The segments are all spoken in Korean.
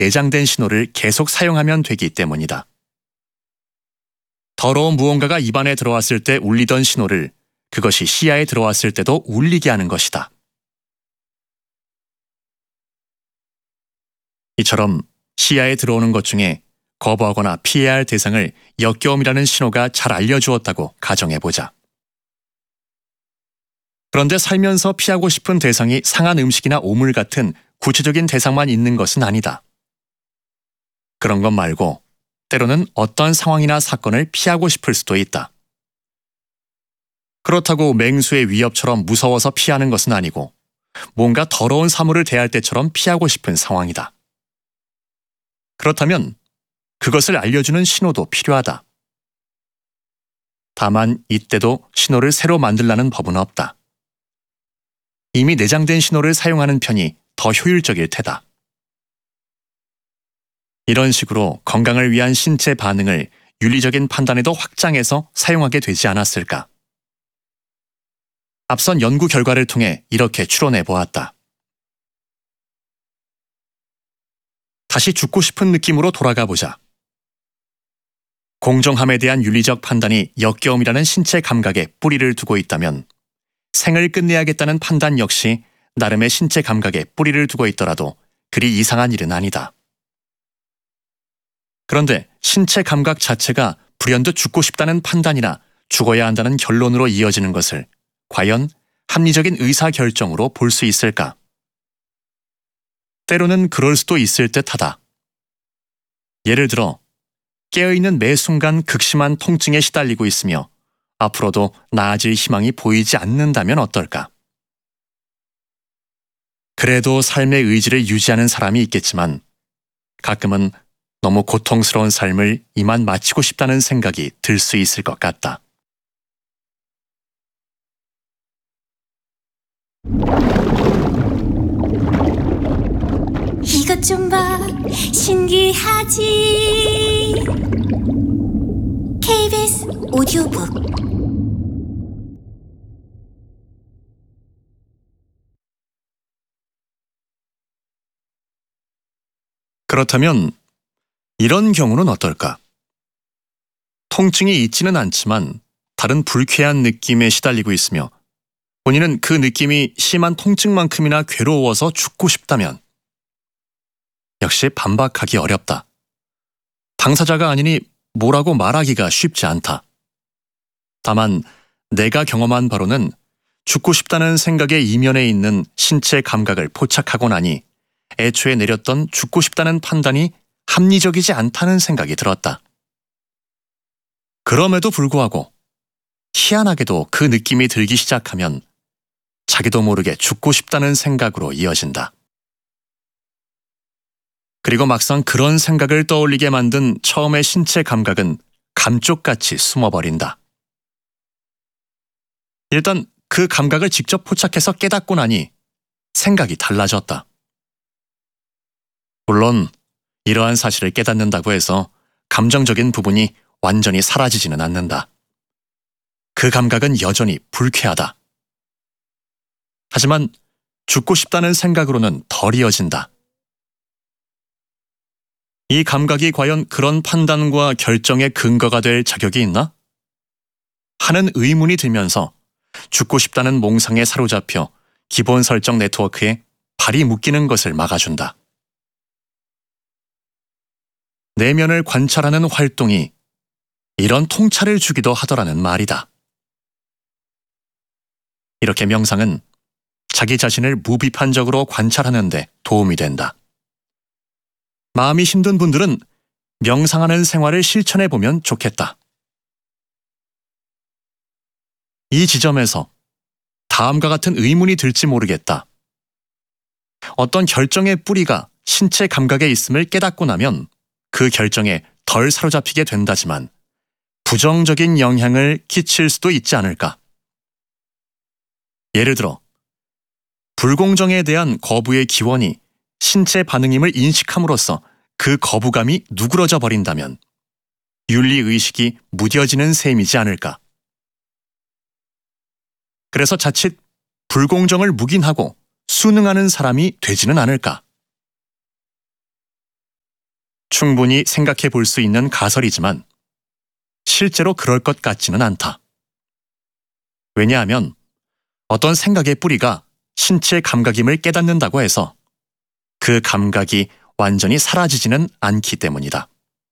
내장된 신호를 계속 사용하면 되기 때문이다. 더러운 무언가가 입안에 들어왔을 때 울리던 신호를 그것이 시야에 들어왔을 때도 울리게 하는 것이다. 이처럼 시야에 들어오는 것 중에 거부하거나 피해야 할 대상을 역겨움이라는 신호가 잘 알려주었다고 가정해보자. 그런데 살면서 피하고 싶은 대상이 상한 음식이나 오물 같은 구체적인 대상만 있는 것은 아니다. 그런 것 말고 때로는 어떤 상황이나 사건을 피하고 싶을 수도 있다. 그렇다고 맹수의 위협처럼 무서워서 피하는 것은 아니고 뭔가 더러운 사물을 대할 때처럼 피하고 싶은 상황이다. 그렇다면 그것을 알려주는 신호도 필요하다. 다만 이때도 신호를 새로 만들라는 법은 없다. 이미 내장된 신호를 사용하는 편이 더 효율적일 테다. 이런 식으로 건강을 위한 신체 반응을 윤리적인 판단에도 확장해서 사용하게 되지 않았을까? 앞선 연구 결과를 통해 이렇게 추론해 보았다. 다시 죽고 싶은 느낌으로 돌아가 보자. 공정함에 대한 윤리적 판단이 역겨움이라는 신체 감각에 뿌리를 두고 있다면 생을 끝내야겠다는 판단 역시 나름의 신체 감각에 뿌리를 두고 있더라도 그리 이상한 일은 아니다. 그런데 신체 감각 자체가 불현듯 죽고 싶다는 판단이나 죽어야 한다는 결론으로 이어지는 것을 과연 합리적인 의사결정으로 볼 수 있을까? 때로는 그럴 수도 있을 듯하다. 예를 들어 깨어있는 매 순간 극심한 통증에 시달리고 있으며 앞으로도 나아질 희망이 보이지 않는다면 어떨까? 그래도 삶의 의지를 유지하는 사람이 있겠지만 가끔은 너무 고통스러운 삶을 이만 마치고 싶다는 생각이 들 수 있을 것 같다. 이것 좀 봐, 신기하지? KBS 오디오북. 그렇다면 이런 경우는 어떨까? 통증이 있지는 않지만 다른 불쾌한 느낌에 시달리고 있으며 본인은 그 느낌이 심한 통증만큼이나 괴로워서 죽고 싶다면 역시 반박하기 어렵다. 당사자가 아니니 뭐라고 말하기가 쉽지 않다. 다만 내가 경험한 바로는 죽고 싶다는 생각의 이면에 있는 신체 감각을 포착하고 나니 애초에 내렸던 죽고 싶다는 판단이 합리적이지 않다는 생각이 들었다. 그럼에도 불구하고 희한하게도 그 느낌이 들기 시작하면 자기도 모르게 죽고 싶다는 생각으로 이어진다. 그리고 막상 그런 생각을 떠올리게 만든 처음의 신체 감각은 감쪽같이 숨어버린다. 일단 그 감각을 직접 포착해서 깨닫고 나니 생각이 달라졌다. 물론 이러한 사실을 깨닫는다고 해서 감정적인 부분이 완전히 사라지지는 않는다. 그 감각은 여전히 불쾌하다. 하지만 죽고 싶다는 생각으로는 덜 이어진다. 이 감각이 과연 그런 판단과 결정의 근거가 될 자격이 있나? 하는 의문이 들면서 죽고 싶다는 몽상에 사로잡혀 기본 설정 네트워크에 발이 묶이는 것을 막아준다. 내면을 관찰하는 활동이 이런 통찰을 주기도 하더라는 말이다. 이렇게 명상은 자기 자신을 무비판적으로 관찰하는 데 도움이 된다. 마음이 힘든 분들은 명상하는 생활을 실천해 보면 좋겠다. 이 지점에서 다음과 같은 의문이 들지 모르겠다. 어떤 결정의 뿌리가 신체 감각에 있음을 깨닫고 나면 그 결정에 덜 사로잡히게 된다지만 부정적인 영향을 끼칠 수도 있지 않을까? 예를 들어 불공정에 대한 거부의 기원이 신체 반응임을 인식함으로써 그 거부감이 누그러져 버린다면 윤리의식이 무뎌지는 셈이지 않을까? 그래서 자칫 불공정을 묵인하고 순응하는 사람이 되지는 않을까? 충분히 생각해 볼 수 있는 가설이지만 실제로 그럴 것 같지는 않다. 왜냐하면 어떤 생각의 뿌리가 신체 감각임을 깨닫는다고 해서 그 감각이 완전히 사라지지는 않기 때문이다.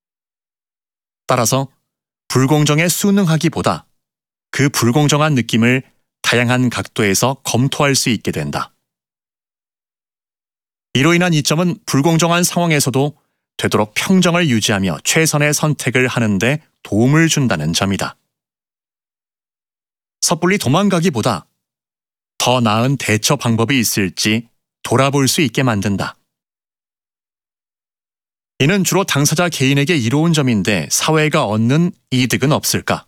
따라서 불공정에 순응하기보다 그 불공정한 느낌을 다양한 각도에서 검토할 수 있게 된다. 이로 인한 이점은 불공정한 상황에서도 되도록 평정을 유지하며 최선의 선택을 하는데 도움을 준다는 점이다. 섣불리 도망가기보다 더 나은 대처 방법이 있을지 돌아볼 수 있게 만든다. 이는 주로 당사자 개인에게 이로운 점인데 사회가 얻는 이득은 없을까?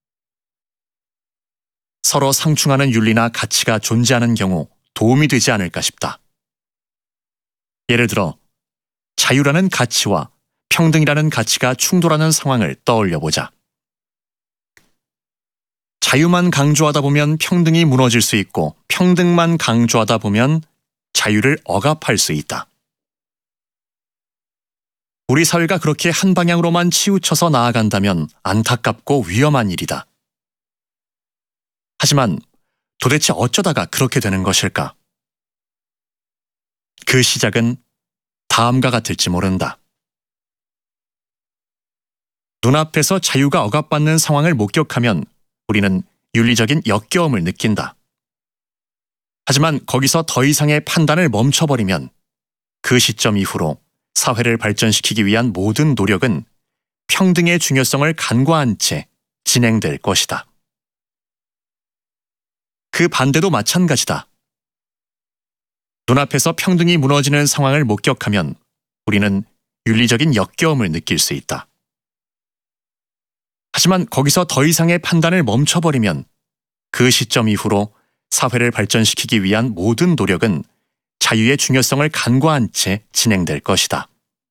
서로 상충하는 윤리나 가치가 존재하는 경우 도움이 되지 않을까 싶다. 예를 들어 자유라는 가치와 평등이라는 가치가 충돌하는 상황을 떠올려 보자. 자유만 강조하다 보면 평등이 무너질 수 있고 평등만 강조하다 보면 자유를 억압할 수 있다. 우리 사회가 그렇게 한 방향으로만 치우쳐서 나아간다면 안타깝고 위험한 일이다. 하지만 도대체 어쩌다가 그렇게 되는 것일까? 그 시작은 다음과 같을지 모른다. 눈앞에서 자유가 억압받는 상황을 목격하면 우리는 윤리적인 역겨움을 느낀다. 하지만 거기서 더 이상의 판단을 멈춰버리면 그 시점 이후로 사회를 발전시키기 위한 모든 노력은 평등의 중요성을 간과한 채 진행될 것이다. 그 반대도 마찬가지다. 눈앞에서 평등이 무너지는 상황을 목격하면 우리는 윤리적인 역겨움을 느낄 수 있다. 하지만 거기서 더 이상의 판단을 멈춰버리면 그 시점 이후로 사회를 발전시키기 위한 모든 노력은 자유의 중요성을 간과한 채 진행될 것이다.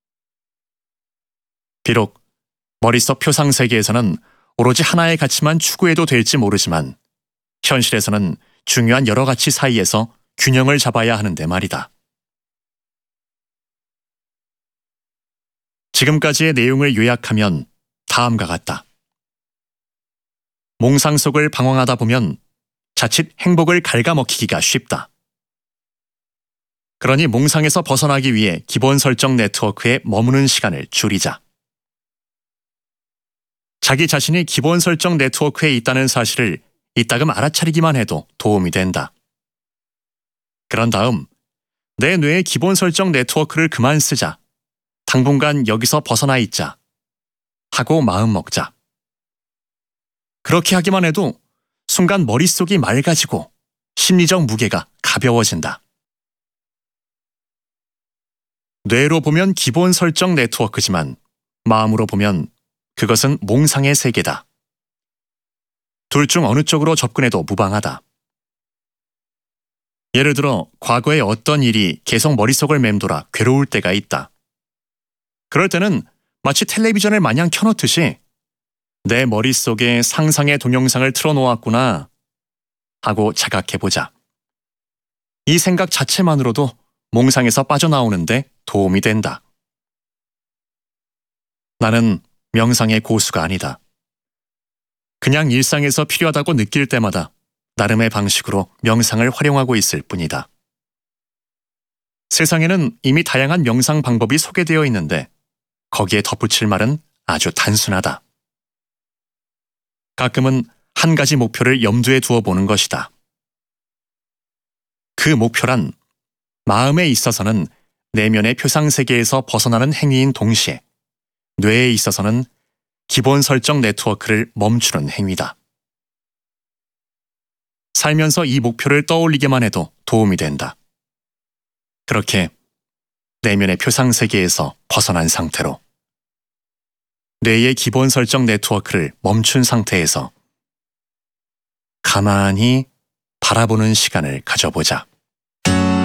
비록 머릿속 표상 세계에서는 오로지 하나의 가치만 추구해도 될지 모르지만 현실에서는 중요한 여러 가치 사이에서 균형을 잡아야 하는데 말이다. 지금까지의 내용을 요약하면 다음과 같다. 몽상 속을 방황하다 보면 자칫 행복을 갉아먹히기가 쉽다. 그러니 몽상에서 벗어나기 위해 기본 설정 네트워크에 머무는 시간을 줄이자. 자기 자신이 기본 설정 네트워크에 있다는 사실을 이따금 알아차리기만 해도 도움이 된다. 그런 다음 내 뇌의 기본 설정 네트워크를 그만 쓰자. 당분간 여기서 벗어나 있자. 하고 마음 먹자. 그렇게 하기만 해도 순간 머릿속이 맑아지고 심리적 무게가 가벼워진다. 뇌로 보면 기본 설정 네트워크지만 마음으로 보면 그것은 몽상의 세계다. 둘 중 어느 쪽으로 접근해도 무방하다. 예를 들어 과거의 어떤 일이 계속 머릿속을 맴돌아 괴로울 때가 있다. 그럴 때는 마치 텔레비전을 마냥 켜놓듯이 내 머릿속에 상상의 동영상을 틀어놓았구나 하고 자각해보자. 이 생각 자체만으로도 몽상에서 빠져나오는데 도움이 된다. 나는 명상의 고수가 아니다. 그냥 일상에서 필요하다고 느낄 때마다 나름의 방식으로 명상을 활용하고 있을 뿐이다. 세상에는 이미 다양한 명상 방법이 소개되어 있는데 거기에 덧붙일 말은 아주 단순하다. 가끔은 한 가지 목표를 염두에 두어 보는 것이다. 그 목표란 마음에 있어서는 내면의 표상세계에서 벗어나는 행위인 동시에 뇌에 있어서는 기본 설정 네트워크를 멈추는 행위다. 살면서 이 목표를 떠올리기만 해도 도움이 된다. 그렇게 내면의 표상세계에서 벗어난 상태로 뇌의 기본 설정 네트워크를 멈춘 상태에서 가만히 바라보는 시간을 가져보자.